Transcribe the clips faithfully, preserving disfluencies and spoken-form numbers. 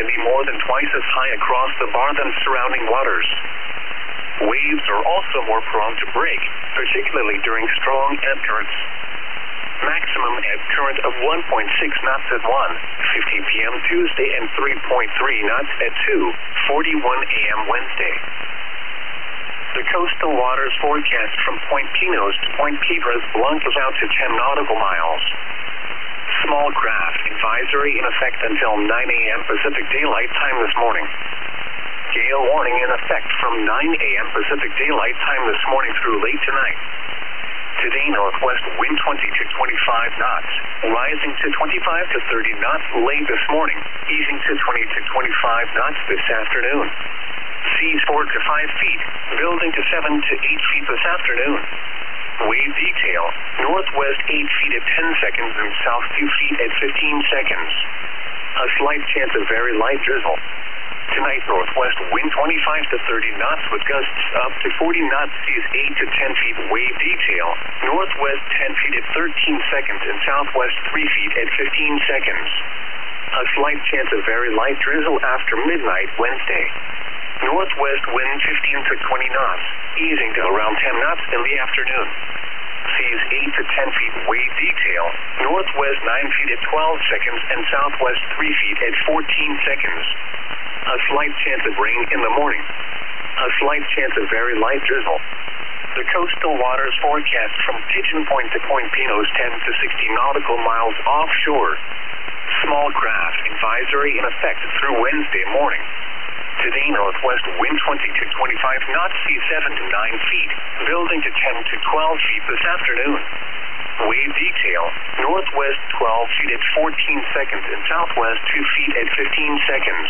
can be more than twice as high across the bar than surrounding waters. Waves are also more prone to break, particularly during strong ebb currents. Maximum ebb current of one point six knots at one fifty p m Tuesday and three point three knots at two forty-one a m Wednesday. The coastal waters forecast from Point Pinos to Point Piedras Blancas out to ten nautical miles. Small craft advisory in effect until nine a m Pacific Daylight Time this morning. Gale warning in effect from nine a m Pacific Daylight Time this morning through late tonight. Today, northwest wind twenty to twenty-five knots, rising to twenty-five to thirty knots late this morning, easing to twenty to twenty-five knots this afternoon. Seas four to five feet, building to seven to eight feet this afternoon. Wave detail, northwest eight feet at ten seconds and south two feet at fifteen seconds. A slight chance of very light drizzle. Tonight, northwest wind twenty-five to thirty knots with gusts up to forty knots, seas eight to ten feet, wave detail. Northwest ten feet at thirteen seconds and southwest three feet at fifteen seconds. A slight chance of very light drizzle after midnight Wednesday. Northwest wind fifteen to twenty knots, easing to around ten knots in the afternoon. Seas eight to ten feet, wave detail. Northwest nine feet at twelve seconds and southwest three feet at fourteen seconds. A slight chance of rain in the morning. A slight chance of very light drizzle. The coastal waters forecast from Pigeon Point to Point Pinos ten to sixty nautical miles offshore. Small craft advisory in effect through Wednesday morning. Today, northwest wind twenty to twenty-five knots, seas seven to nine feet, building to ten to twelve feet this afternoon. Wave detail, northwest twelve feet at fourteen seconds and southwest two feet at fifteen seconds.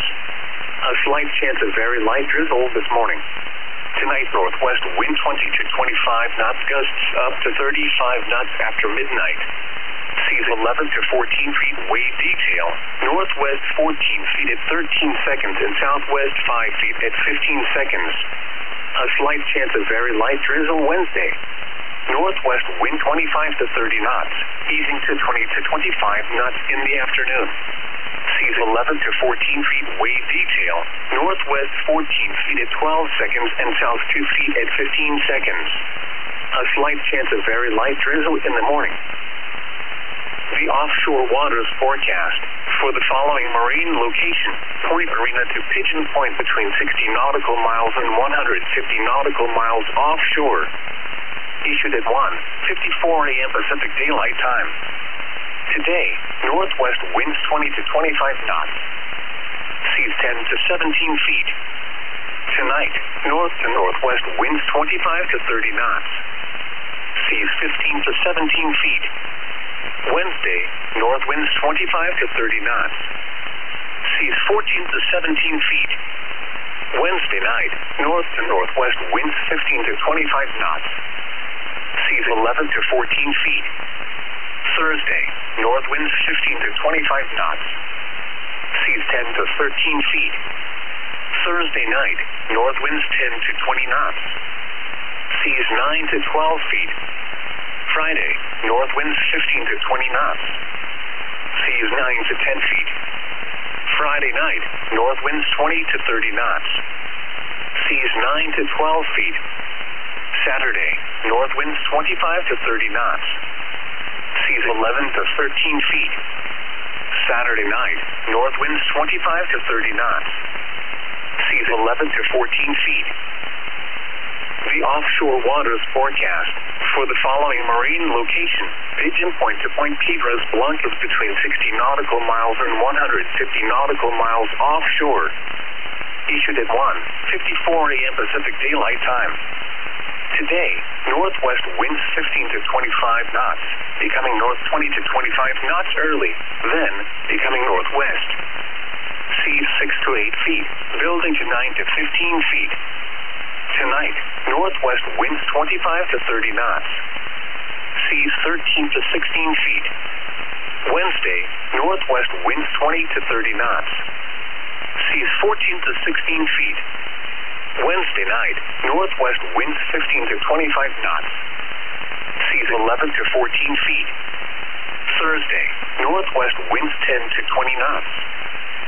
A slight chance of very light drizzle this morning. Tonight, northwest wind twenty to twenty-five knots, gusts up to thirty-five knots after midnight. Seas eleven to fourteen feet, wave detail. Northwest fourteen feet at thirteen seconds and southwest five feet at fifteen seconds. A slight chance of very light drizzle Wednesday. Northwest wind twenty-five to thirty knots, easing to twenty to twenty-five knots in the afternoon. Seas eleven to fourteen feet, wave detail. Northwest fourteen feet at twelve seconds and south two feet at fifteen seconds. A slight chance of very light drizzle in the morning. The offshore waters forecast for the following marine location: Point Arena to Pigeon Point between sixty nautical miles and one hundred fifty nautical miles offshore. Issued at one fifty-four a m Pacific Daylight Time. Today, northwest winds twenty to twenty-five knots. Seas ten to seventeen feet. Tonight, north to northwest winds twenty-five to thirty knots. Seas fifteen to seventeen feet. Wednesday, north winds twenty-five to thirty knots. Seas fourteen to seventeen feet. Wednesday night, north to northwest winds fifteen to twenty-five knots. Seas eleven to fourteen feet. Thursday, north winds fifteen to twenty-five knots. Seas ten to thirteen feet. Thursday night, north winds ten to twenty knots. Seas nine to twelve feet. Friday, north winds fifteen to twenty knots. Seas nine to ten feet. Friday night, north winds twenty to thirty knots. Seas nine to twelve feet. Saturday, north winds twenty-five to thirty knots. Seas eleven to thirteen feet. Saturday night, north winds twenty-five to thirty knots. Seas eleven to fourteen feet. The offshore waters forecast for the following marine location: Pigeon Point to Point Piedras Blancas between sixty nautical miles and one hundred fifty nautical miles offshore. Issued at one fifty-four a m Pacific Daylight Time. Today, northwest winds fifteen to twenty-five knots, becoming north twenty to twenty-five knots early, then becoming northwest. Seas six to eight feet, building to nine to fifteen feet. Tonight, northwest winds twenty-five to thirty knots. Seas thirteen to sixteen feet. Wednesday, northwest winds twenty to thirty knots. Seas fourteen to sixteen feet. Wednesday night, northwest winds fifteen to twenty-five knots. Seas eleven to fourteen feet. Thursday, northwest winds ten to twenty knots.